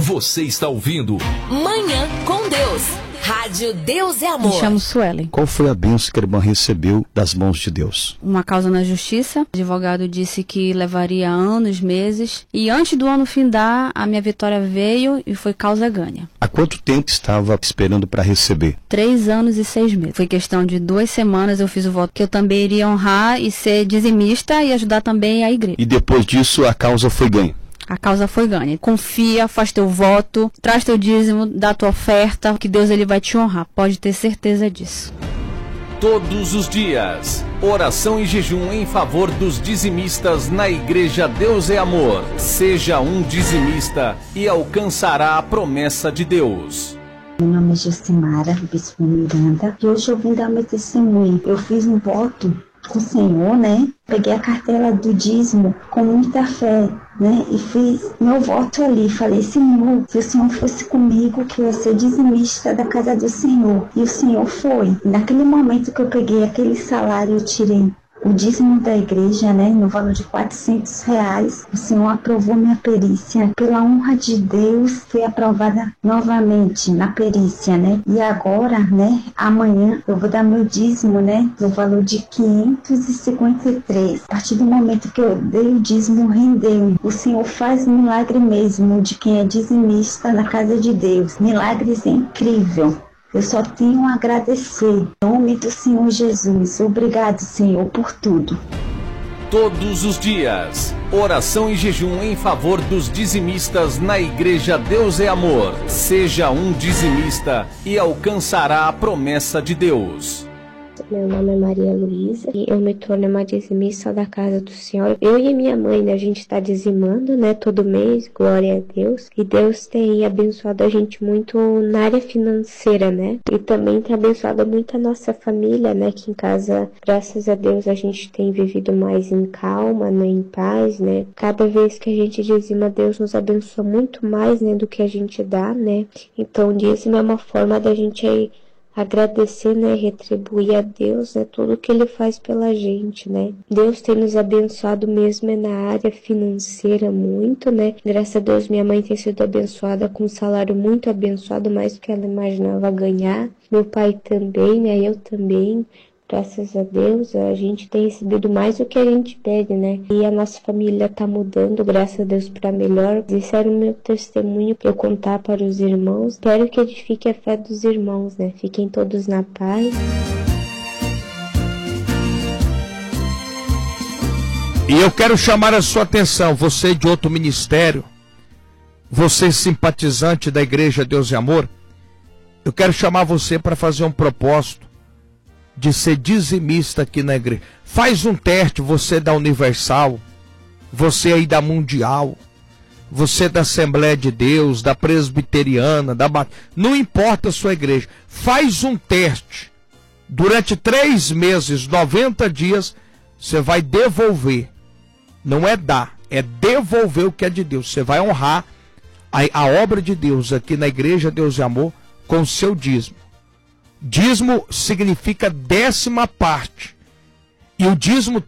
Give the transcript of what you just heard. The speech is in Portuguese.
Você está ouvindo Manhã com Deus. Rádio Deus é Amor. Me chamo Suelen. Qual foi a bênção que a irmã recebeu das mãos de Deus? Uma causa na justiça. O advogado disse que levaria anos, meses. E antes do ano findar, a minha vitória veio e foi causa ganha. Há quanto tempo estava esperando para receber? 3 anos e 6 meses. Foi questão de 2 semanas eu fiz o voto que eu também iria honrar e ser dizimista e ajudar também a igreja. E depois disso a causa foi ganha? A causa foi ganha. Confia, faz teu voto, traz teu dízimo, dá tua oferta, que Deus ele vai te honrar. Pode ter certeza disso. todos os dias. Oração e jejum em favor dos dizimistas na Igreja Deus é Amor. Seja um dizimista e alcançará a promessa de Deus. Meu nome é Josimara, Bispo Miranda, e hoje eu vim dar meu testemunho. Eu fiz um voto com o Senhor, né? Peguei a cartela do dízimo com muita fé, né? E fiz meu voto ali. Falei, Senhor, se o Senhor fosse comigo, que eu ia ser dizimista da casa do Senhor. E o Senhor foi. Naquele momento que eu peguei aquele salário, eu tirei o dízimo da igreja, né, no valor de R$400, o Senhor aprovou minha perícia. Pela honra de Deus, fui aprovada novamente na perícia, né, e agora, né, amanhã eu vou dar meu dízimo, né, no valor de 553. A partir do momento que eu dei o dízimo, rendeu. O Senhor faz milagre mesmo de quem é dizimista na casa de Deus. Milagres incríveis. Eu só tenho a agradecer. Em nome do Senhor Jesus. Obrigado, Senhor, por tudo. Todos os dias. Oração e jejum em favor dos dizimistas na Igreja Deus é Amor. Seja um dizimista e alcançará a promessa de Deus. Meu nome é Maria Luísa e eu me tornei uma dizimista da casa do Senhor. Eu e minha mãe, né, a gente está dizimando, né, todo mês, glória a Deus. E Deus tem abençoado a gente muito na área financeira, né. E também tem abençoado muito a nossa família, né, que em casa, graças a Deus, a gente tem vivido mais em calma, né, em paz, né. Cada vez que a gente dizima, Deus nos abençoa muito mais, né, do que a gente dá, né. Então, dízimo é uma forma da gente agradecer, né, retribuir a Deus, né, tudo que Ele faz pela gente, né. Deus tem nos abençoado mesmo na área financeira muito, né. Graças a Deus minha mãe tem sido abençoada com um salário muito abençoado, mais do que ela imaginava ganhar. Meu pai também, né, eu também. Graças a Deus, a gente tem recebido mais do que a gente pede, né? E a nossa família tá mudando, graças a Deus, para melhor. Esse era o meu testemunho para eu contar para os irmãos. Espero que edifique a fé dos irmãos, né? Fiquem todos na paz. E eu quero chamar a sua atenção, você de outro ministério, você simpatizante da Igreja Deus e Amor, eu quero chamar você para fazer um propósito de ser dizimista aqui na igreja. Faz um teste, você da Universal, você aí da Mundial, você da Assembleia de Deus, da Presbiteriana, não importa a sua igreja, faz um teste. Durante 3 meses, 90 dias, você vai devolver. Não é dar, é devolver o que é de Deus. Você vai honrar a obra de Deus aqui na Igreja Deus e Amor com o seu dízimo. Dízimo significa 10ª parte. E o dízimo